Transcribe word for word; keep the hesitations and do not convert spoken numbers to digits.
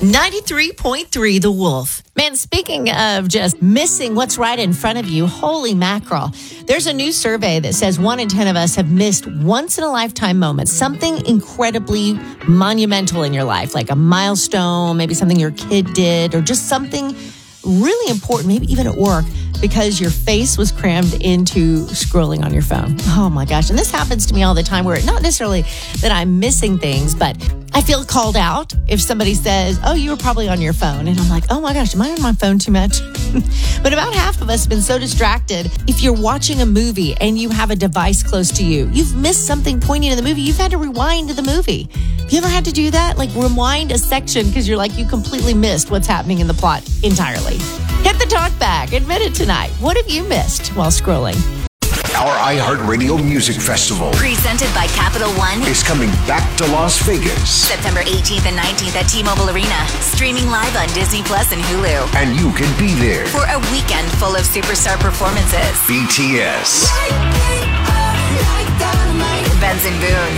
ninety-three point three The Wolf. Man, speaking of just missing what's right in front of you, holy mackerel. There's a new survey that says one in ten of us have missed once-in-a-lifetime moments, something incredibly monumental in your life, like a milestone, maybe something your kid did, or just something really important, maybe even at work, because your face was crammed into scrolling on your phone. Oh my gosh. And this happens to me all the time, where it's not necessarily that I'm missing things, but I feel called out if somebody says, oh, you were probably on your phone. And I'm like, oh my gosh, am I on my phone too much? But about half of us have been so distracted. If you're watching a movie and you have a device close to you, you've missed something poignant in the movie. You've had to rewind to the movie. Have you ever had to do that? Like rewind a section because you're like, you completely missed what's happening in the plot entirely. Hit the talk back. Admit it tonight. What have you missed while scrolling? Our iHeartRadio Music Festival, presented by Capital One, is coming back to Las Vegas. September eighteenth and nineteenth at T-Mobile Arena. Streaming live on Disney Plus and Hulu. And you can be there for a weekend full of superstar performances. B T S, Benson Boone,